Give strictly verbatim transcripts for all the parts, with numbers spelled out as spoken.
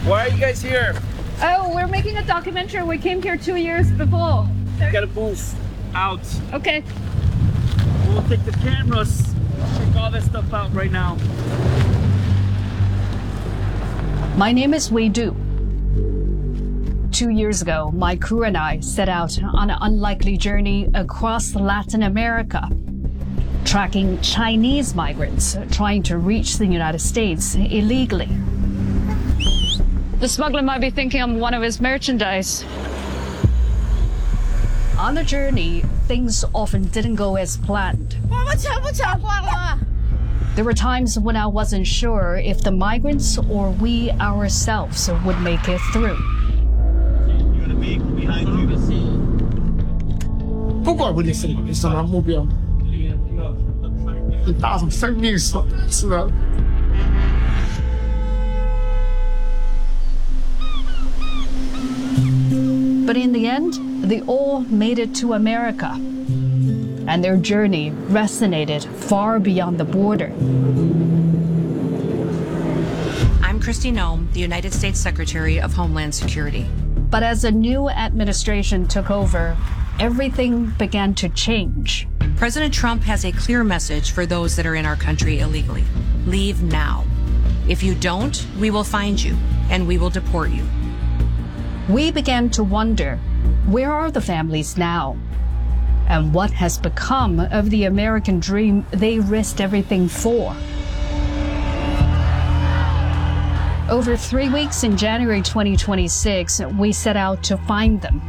Why are you guys here? Oh, we're making a documentary. We came here two years before. We gotta move out. Okay. We'll take the cameras, check all this stuff out right now. My name is Wei Du. Two years ago, my crew and I set out on an unlikely journey across Latin America, tracking Chinese migrants trying to reach the United States illegally. The smuggler might be thinking I'm one of his merchandise. On the journey, things often didn't go as planned. There were times when I wasn't sure if the migrants or we ourselves would make it through. 不管问题是什么目标，你打从生命是是的。 But in the end, they all made it to America, and their journey resonated far beyond the border. I'm Kristi Noem, the United States Secretary of Homeland Security. But as a new administration took over, everything began to change. President Trump has a clear message for those that are in our country illegally. Leave now. If you don't, we will find you, and we will deport you. We began to wonder, where are the families now? And what has become of the American dream they risked everything for? Over three weeks in January twenty twenty-six, we set out to find them.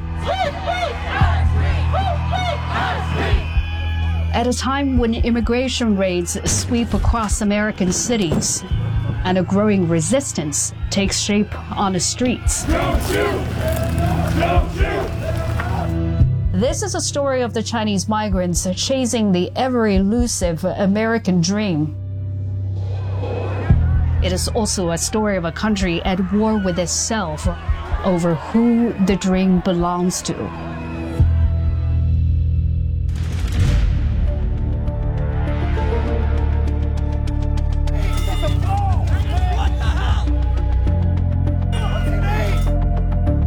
At a time when immigration raids sweep across American cities and a growing resistance takes shape on the streets. Don't shoot! Don't shoot! This is a story of the Chinese migrants chasing the ever-elusive American dream. It is also a story of a country at war with itself over who the dream belongs to.